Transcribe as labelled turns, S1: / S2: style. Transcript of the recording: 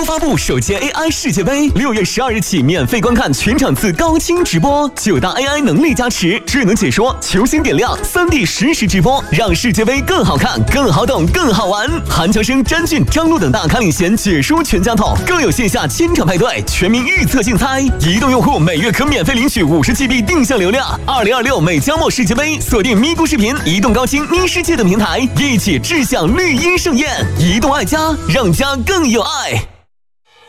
S1: 发布首届 AI 世界杯，6月12日起免费观看全场次高清直播，9大 AI 能力加持，智能解说、球星点亮、3D 实时直播，让世界杯更好看、更好懂、更好玩。韩乔生、詹俊、张璐等大咖领衔解说全家桶，更有线下千场派对、全民预测竞猜。移动用户每月可免费领取50GB 定向流量。2026美加墨世界杯，锁定咪咕视频、移动高清、咪世界等平台，一起志向绿茵盛宴。移动爱家，让家更有爱。